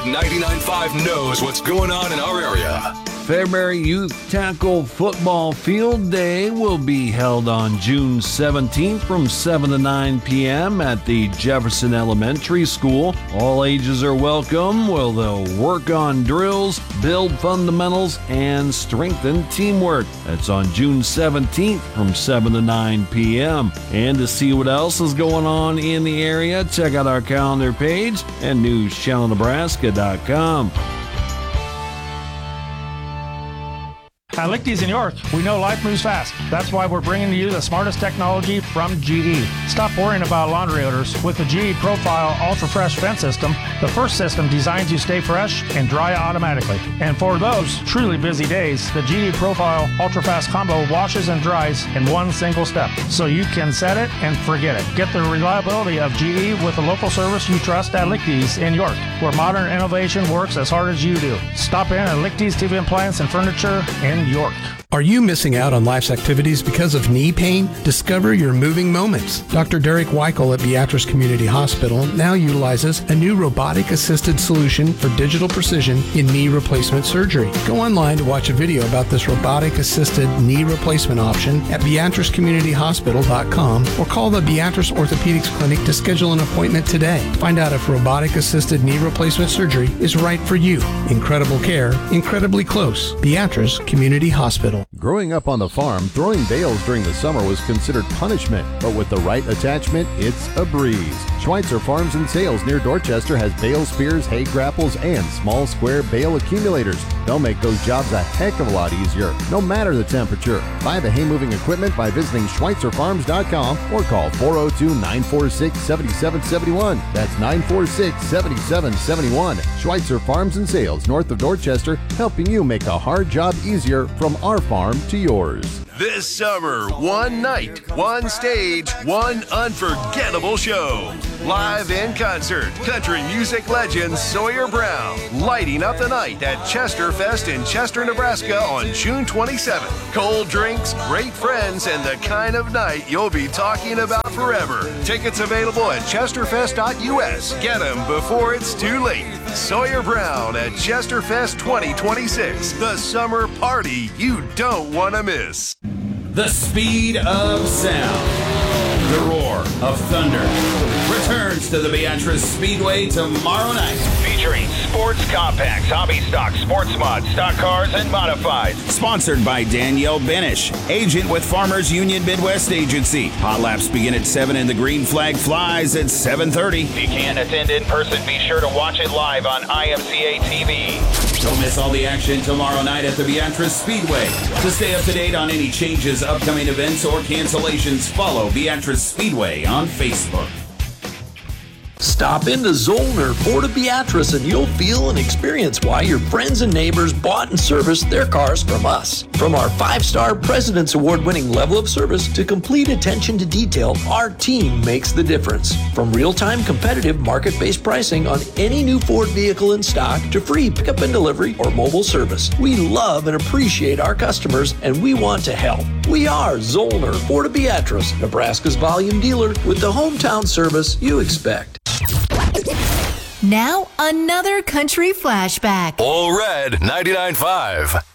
Red 99.5 knows what's going on in our area. Fairbury Youth Tackle Football Field Day will be held on June 17th from 7 to 9 p.m. at the Jefferson Elementary School. All ages are welcome. They'll work on drills, build fundamentals, and strengthen teamwork. That's on June 17th from 7 to 9 p.m. And to see what else is going on in the area, check out our calendar page at newschannelnebraska.com. At Lichty's in York, we know life moves fast. That's why we're bringing to you the smartest technology from GE. Stop worrying about laundry odors. With the GE Profile Ultra Fresh Fence System, the first system designs you stay fresh and dry automatically. And for those truly busy days, the GE Profile Ultra Fast Combo washes and dries in one single step. So you can set it and forget it. Get the reliability of GE with the local service you trust at Lichty's in York, where modern innovation works as hard as you do. Stop in at Lichty's TV Appliance and Furniture in York. Are you missing out on life's activities because of knee pain? Discover your moving moments. Dr. Derek Weichel at Beatrice Community Hospital now utilizes a new robotic-assisted solution for digital precision in knee replacement surgery. Go online to watch a video about this robotic-assisted knee replacement option at BeatriceCommunityHospital.com or call the Beatrice Orthopedics Clinic to schedule an appointment today. Find out if robotic-assisted knee replacement surgery is right for you. Incredible care, incredibly close. Beatrice Community Hospital. Growing up on the farm, throwing bales during the summer was considered punishment, but with the right attachment, it's a breeze. Schweitzer Farms and Sales near Dorchester has bale spears, hay grapples, and small square bale accumulators. They'll make those jobs a heck of a lot easier, no matter the temperature. Buy the hay moving equipment by visiting SchweizerFarms.com or call 402-946-7771. That's 946-7771. Schweitzer Farms and Sales north of Dorchester, helping you make a hard job easier from our farm to yours. This summer, one night, one stage, one unforgettable show. Live in concert, country music legend Sawyer Brown, lighting up the night at Chester Fest in Chester, Nebraska on June 27th. Cold drinks, great friends, and the kind of night you'll be talking about forever. Tickets available at chesterfest.us. Get them before it's too late. Sawyer Brown at Chester Fest 2026, the summer party you don't want to miss. The speed of sound, the roar of thunder, returns to the Beatrice Speedway tomorrow night. Featuring sports compacts, hobby stock, sports mods, stock cars, and modifieds. Sponsored by Danielle Benish, agent with Farmers Union Midwest Agency. Hot laps begin at 7 and the green flag flies at 7:30. If you can't attend in person, be sure to watch it live on IMCA TV. Don't miss all the action tomorrow night at the Beatrice Speedway. To stay up to date on any changes, upcoming events, or cancellations, follow Beatrice Speedway on Facebook. Stop into Zollner Ford of Beatrice and you'll feel and experience why your friends and neighbors bought and serviced their cars from us. From our 5-star President's Award-winning level of service to complete attention to detail, our team makes the difference. From real-time competitive market-based pricing on any new Ford vehicle in stock to free pickup and delivery or mobile service, we love and appreciate our customers and we want to help. We are Zollner Ford of Beatrice, Nebraska's volume dealer with the hometown service you expect. Now, another country flashback. All Red 99.5.